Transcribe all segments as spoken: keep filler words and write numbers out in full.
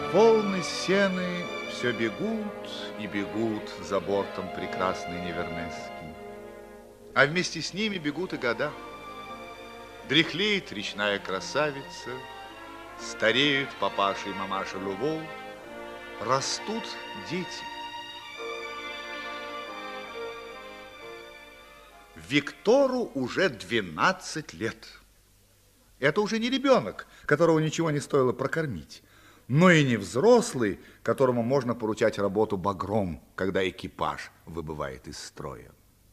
Волны сены все бегут и бегут за бортом прекрасной Невернески. А вместе с ними бегут и года. Дряхлеет речная красавица, стареют папаша и мамаша Лювов, растут дети. Виктору уже двенадцать лет. Это уже не ребенок, которого ничего не стоило прокормить, но и не взрослый, которому можно поручать работу багром, когда экипаж выбывает из строя.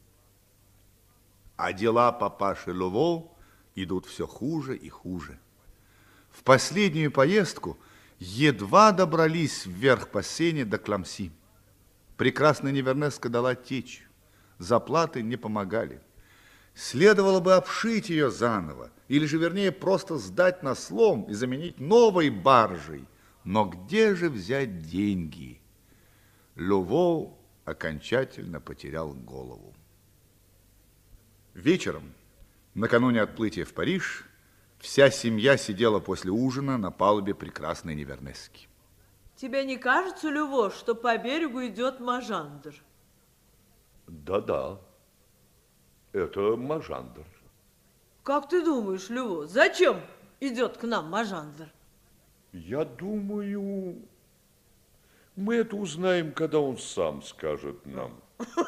А дела папаши Лювов идут все хуже и хуже. В последнюю поездку едва добрались вверх по Сене до Кламси. Прекрасная Невернеска дала течь, заплаты не помогали. Следовало бы обшить ее заново, или же, вернее, просто сдать на слом и заменить новой баржей. Но где же взять деньги? Лювов окончательно потерял голову. Вечером, накануне отплытия в Париж, вся семья сидела после ужина на палубе прекрасной Невернески. Тебе не кажется, Лювов, что по берегу идет Мажандр? Да-да, это Мажандр. Как ты думаешь, Лювов, зачем идет к нам Мажандр? Я думаю, мы это узнаем, когда он сам скажет нам.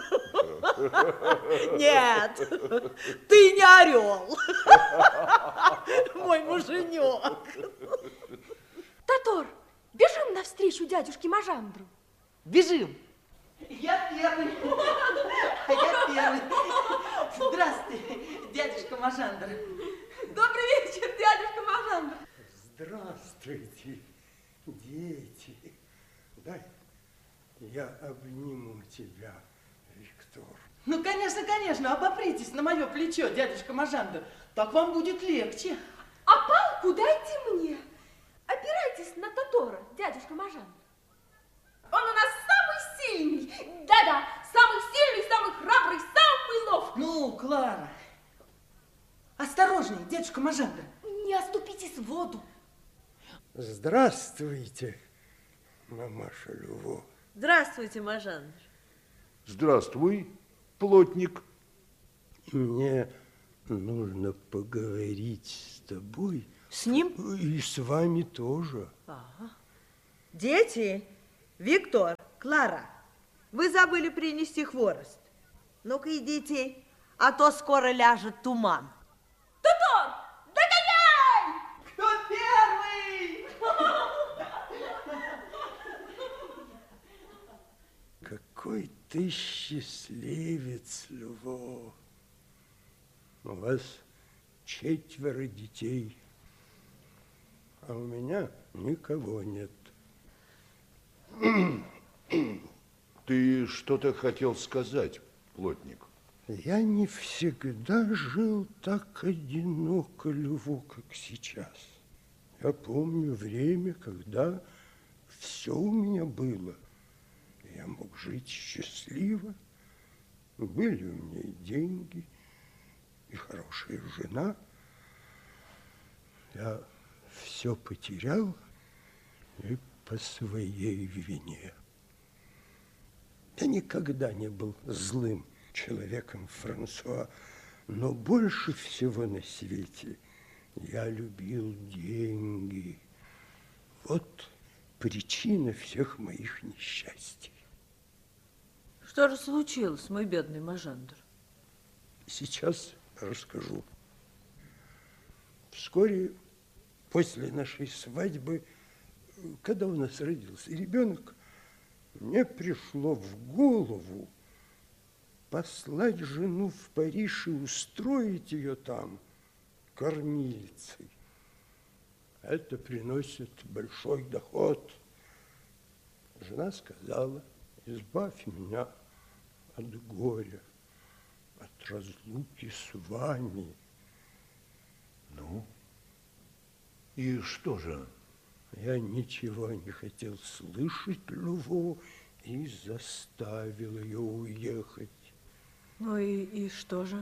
Нет, ты не орел, мой муженек. Татор, бежим навстречу дядюшке Мажандру. Бежим. Я первый. Я первый. Здравствуй, дядюшка Мажандр. Добрый вечер, дядюшка Мажандр. Здравствуйте, дети. Дай я обниму тебя, Виктор. Ну, конечно, конечно, обопритесь на мое плечо, дядюшка Мажандр. Так вам будет легче. А палку дайте мне. Опирайтесь на Татора, дядюшка Мажандр. Он у нас самый сильный. Да-да, самый сильный, самый храбрый, самый ловкий. Ну, Клара, осторожней, дядюшка Мажандр. Не оступитесь в воду. Здравствуйте, мамаша Лювов. Здравствуйте, Мажандр. Здравствуй, плотник. Мне нужно поговорить с тобой. С ним? И с вами тоже. Ага. Дети, Виктор, Клара, вы забыли принести хворост. Ну-ка идите, а то скоро ляжет туман. Татор, догоняй! Кто первый? Какой ты счастливец, Лювов. У вас четверо детей, а у меня никого нет. Ты что-то хотел сказать, плотник? Я не всегда жил так одиноко, Лювов, как сейчас. Я помню время, когда все у меня было. Я мог жить счастливо. Были у меня и деньги, и хорошая жена. Я все потерял и по своей вине. Я никогда не был злым человеком, Франсуа, но больше всего на свете я любил деньги. Вот причина всех моих несчастий. Что же случилось, мой бедный Мажандр? Сейчас расскажу. Вскоре после нашей свадьбы, когда у нас родился ребенок, мне пришло в голову послать жену в Париж и устроить ее там кормилицей. Это приносит большой доход. Жена сказала: избавь меня от горя, от разлуки с вами. Ну, и что же? Я ничего не хотел слышать, Лювов, и заставил ее уехать. Ну и, и что же?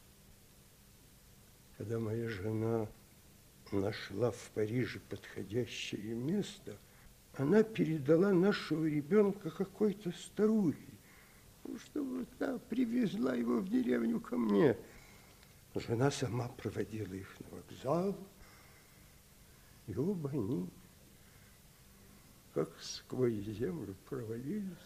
Когда моя жена нашла в Париже подходящее место, она передала нашего ребенка какой-то старухе, чтобы та привезла его в деревню ко мне. Жена сама проводила их на вокзал, и оба они как сквозь землю провалились.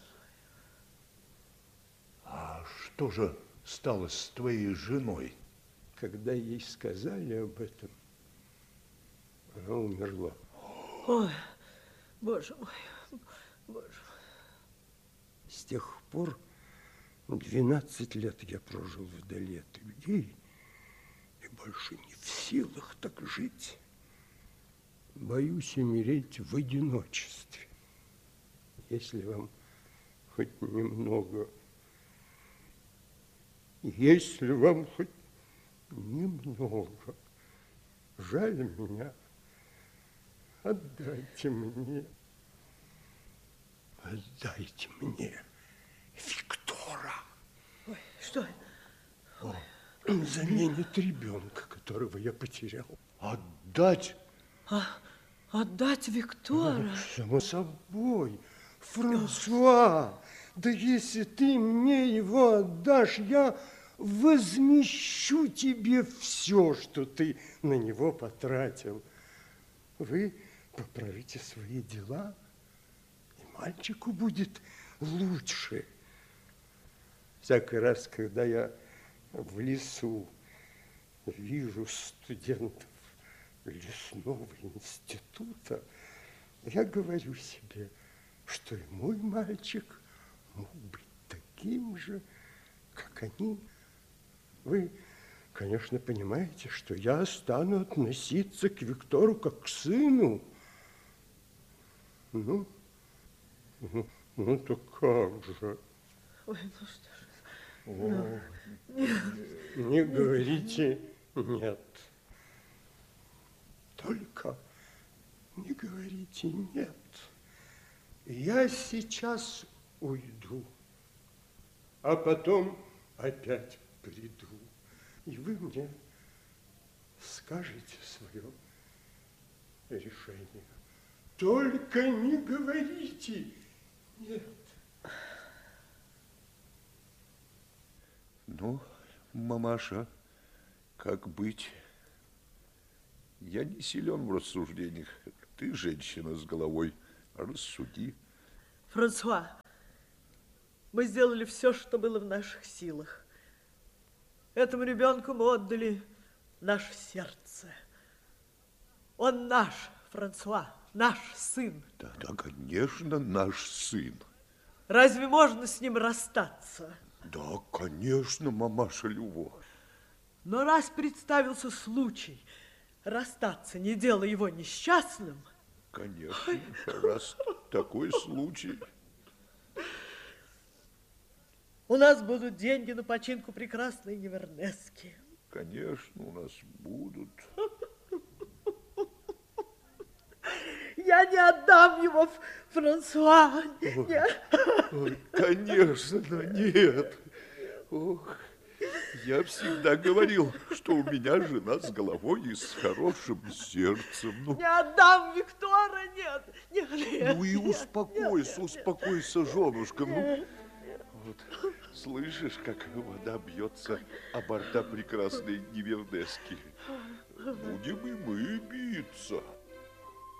А что же стало с твоей женой? Когда ей сказали об этом, она умерла. Ой, боже мой, боже мой. С тех пор двенадцать лет я прожил вдали от людей и больше не в силах так жить. Боюсь умереть в одиночестве. Если вам хоть немного, если вам хоть немного жаль меня, отдайте мне, отдайте мне Виктора. Ой, что? Он заменит ребенка, которого я потерял. Отдать? А, отдать Виктора? Само собой, Франсуа, да если ты мне его отдашь, я возмещу тебе все, что ты на него потратил. Вы поправите свои дела, и мальчику будет лучше. Всякий раз, когда я в лесу вижу студентов лесного института, я говорю себе, что и мой мальчик мог быть таким же, как они. Вы, конечно, понимаете, что я стану относиться к Виктору как к сыну. Ну, ну, ну так как же? Ой, ну что ж. Ну, не говорите нет. Только не говорите нет. Я сейчас уйду, а потом опять приду. И вы мне скажете свое решение. Только не говорите нет. Ну, мамаша, как быть? Я не силен в рассуждениях. Ты женщина с головой. Рассуди. Франсуа, мы сделали все, что было в наших силах. Этому ребенку мы отдали наше сердце. Он наш, Франсуа, наш сын. Да, да, конечно, наш сын. Разве можно с ним расстаться? Да, конечно, мамаша Люво. Но раз представился случай расстаться, не делая его несчастным... Конечно, раз такой случай. У нас будут деньги на починку прекрасной Невернески. Конечно, у нас будут. Я не отдам его, Франсуа. Ой, ой, конечно, нет. Ох, я всегда говорил, что у меня жена с головой и с хорошим сердцем. Ну, не отдам Виктора, нет. Нет, нет, ну и нет, успокойся, нет, успокойся, женушка. Ну, вот, слышишь, как вода бьется о борта прекрасной Невернески? Будем и мы биться.